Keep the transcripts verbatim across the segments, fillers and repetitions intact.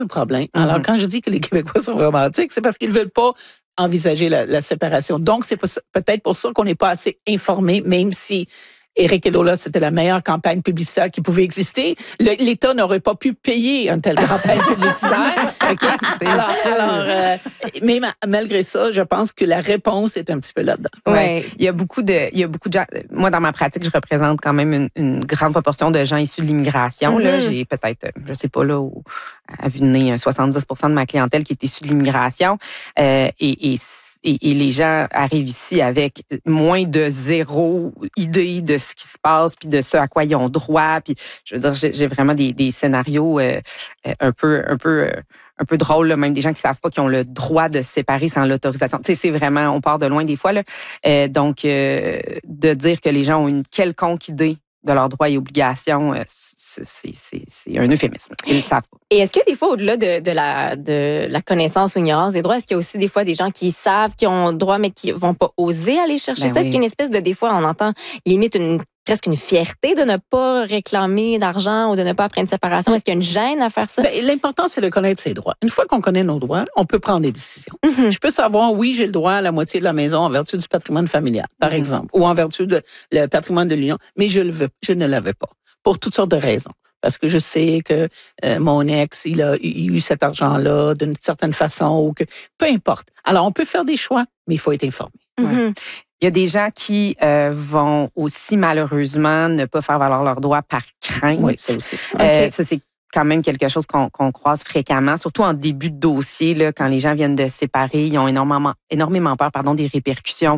le problème. Mm-hmm. Alors, quand je dis que les Québécois sont romantiques, c'est parce qu'ils ne veulent pas envisager la, la séparation. Donc, c'est peut-être pour ça qu'on n'est pas assez informés, même si Éric et Lola, c'était la meilleure campagne publicitaire qui pouvait exister. Le, L'État n'aurait pas pu payer une telle campagne publicitaire. Okay? Alors, alors euh, mais ma, malgré ça, je pense que la réponse est un petit peu là-dedans. Oui, ouais. il y a beaucoup de, il y a beaucoup de gens. Moi, dans ma pratique, je représente quand même une, une grande proportion de gens issus de l'immigration. Mm-hmm. Là, j'ai peut-être, je sais pas là, où, à vue de nez, soixante-dix pour cent de ma clientèle qui est issue de l'immigration. Euh, et, et Et, et les gens arrivent ici avec moins de zéro idée de ce qui se passe, puis de ce à quoi ils ont droit. Puis, je veux dire, j'ai, j'ai vraiment des, des scénarios euh, un peu, un peu, euh, un peu drôles, là, même des gens qui savent pas qu'ils ont le droit de se séparer sans l'autorisation. Tu sais, c'est vraiment, on part de loin des fois là. Euh, donc, euh, de dire que les gens ont une quelconque idée de leurs droits et obligations, c'est, c'est, c'est, c'est un euphémisme. Ils le savent pas. Et est-ce que des fois, au-delà de, de, la, de la connaissance ou ignorance des droits, est-ce qu'il y a aussi des fois des gens qui savent qu'ils ont droit, mais qui vont pas oser aller chercher ben ça? Oui. Est-ce qu'il y a une espèce de, des fois, on entend limite une presque une fierté de ne pas réclamer d'argent ou de ne pas après une séparation? Est-ce qu'il y a une gêne à faire ça? Ben, l'important, c'est de connaître ses droits. Une fois qu'on connaît nos droits, on peut prendre des décisions. Mm-hmm. Je peux savoir, oui, j'ai le droit à la moitié de la maison en vertu du patrimoine familial, par mm-hmm. exemple, ou en vertu de le patrimoine de l'union, mais je le veux, je ne l'avais pas, pour toutes sortes de raisons. Parce que je sais que euh, mon ex, il a, il a eu cet argent-là d'une certaine façon, ou que peu importe. Alors, on peut faire des choix, mais il faut être informé. Mm-hmm. Ouais. Il y a des gens qui euh, vont aussi, malheureusement, ne pas faire valoir leurs droits par crainte. Oui, ça aussi. Okay. Euh, ça, c'est quand même quelque chose qu'on, qu'on croise fréquemment, surtout en début de dossier, là, quand les gens viennent de se séparer, ils ont énormément, énormément peur pardon, des répercussions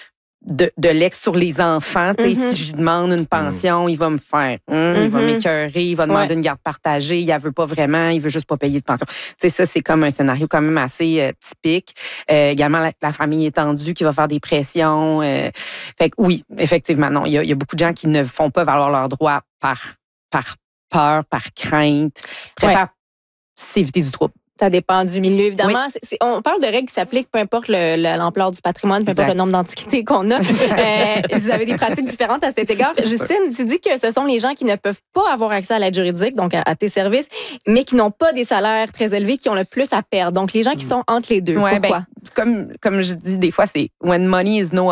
de, de l'ex sur les enfants. Mm-hmm. Si je lui demande une pension, mm-hmm. il va me faire, hum, mm-hmm. il va m'écœurer, il va demander ouais. une garde partagée, il ne veut pas vraiment, il veut juste pas payer de pension. T'sais, ça, c'est comme un scénario quand même assez euh, typique. Euh, également, la, la famille étendue qui va faire des pressions. Euh, fait que oui, effectivement, non, il y a, il y a beaucoup de gens qui ne font pas valoir leurs droits par, par peur, par crainte, préfèrent ouais. s'éviter du trouble. Ça dépend du milieu, évidemment. Oui. C'est, c'est, on parle de règles qui s'appliquent, peu importe le, le, l'ampleur du patrimoine, peu importe exact. Le nombre d'antiquités qu'on a. euh, vous avez des pratiques différentes à cet égard. Justine, tu dis que ce sont les gens qui ne peuvent pas avoir accès à l'aide juridique, donc à, à tes services, mais qui n'ont pas des salaires très élevés, qui ont le plus à perdre. Donc, les gens qui sont entre les deux. Ouais, pourquoi? Ben, comme, comme je dis des fois, c'est « when money is no object ».